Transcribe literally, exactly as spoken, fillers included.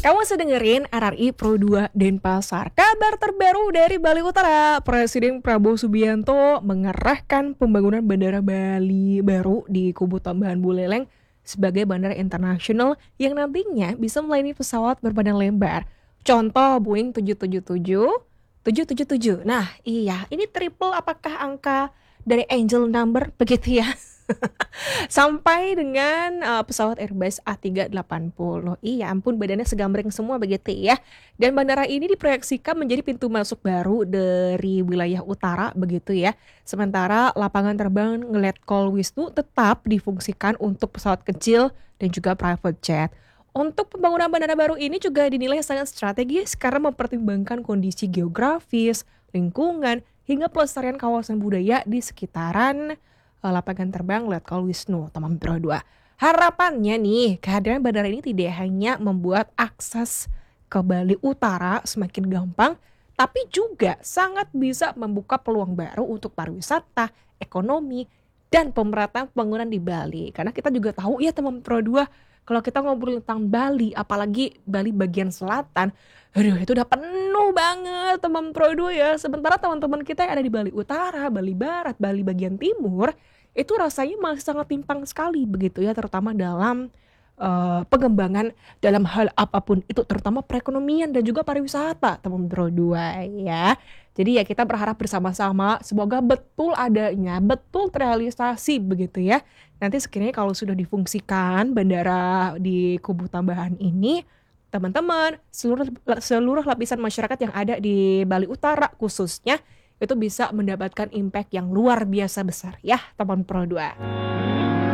Kamu sedang dengerin R R I Pro dua Denpasar. Kabar terbaru dari Bali Utara. Presiden Prabowo Subianto mengerahkan pembangunan Bandara Bali baru di Kubu Tambahan Buleleng sebagai bandara internasional yang nantinya bisa melayani pesawat berbadan lebar. Contoh Boeing tujuh tujuh tujuh, tujuh tujuh tujuh. Nah iya, ini triple apakah angka dari angel number begitu ya? Sampai dengan uh, pesawat Airbus A tiga delapan nol. Iya ampun, badannya segambreng semua begitu ya. Dan bandara ini diproyeksikan menjadi pintu masuk baru dari wilayah utara begitu ya. Sementara lapangan terbang Ngeletkol Wisnu tetap difungsikan untuk pesawat kecil dan juga private jet. Untuk pembangunan bandara baru ini juga dinilai sangat strategis karena mempertimbangkan kondisi geografis, lingkungan, hingga pelestarian kawasan budaya di sekitaran lapangan terbang Letkol Wisnu Taman Pro dua. Harapannya nih, kehadiran bandara ini tidak hanya membuat akses ke Bali Utara semakin gampang, tapi juga sangat bisa membuka peluang baru untuk pariwisata, ekonomi, dan pemerataan pembangunan di Bali. Karena kita juga tahu ya Taman Pro dua, kalau kita ngobrol tentang Bali, apalagi Bali bagian selatan, aduh itu udah penuh banget Taman Pro dua ya. Sementara teman-teman kita yang ada di Bali Utara, Bali Barat, Bali bagian timur, itu rasanya masih sangat timpang sekali begitu ya, terutama dalam uh, pengembangan dalam hal apapun itu, terutama perekonomian dan juga pariwisata Taman Pro dua ya. Jadi ya kita berharap bersama-sama semoga betul adanya, betul terrealisasi begitu ya. Nanti sekiranya kalau sudah difungsikan bandara di Kubu Tambahan ini, teman-teman, seluruh seluruh lapisan masyarakat yang ada di Bali Utara khususnya itu bisa mendapatkan impact yang luar biasa besar ya Taman Pro dua.